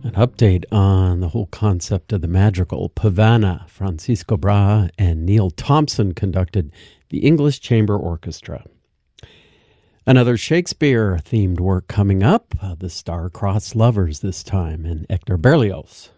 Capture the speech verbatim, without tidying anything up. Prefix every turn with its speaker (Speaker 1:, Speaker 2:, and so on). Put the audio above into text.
Speaker 1: An update on the whole concept of the madrigal. Pavana, Francisco Brahe, and Neil Thompson conducted the English Chamber Orchestra. Another Shakespeare-themed work coming up, uh, The Star-Crossed Lovers this time, and Hector Berlioz.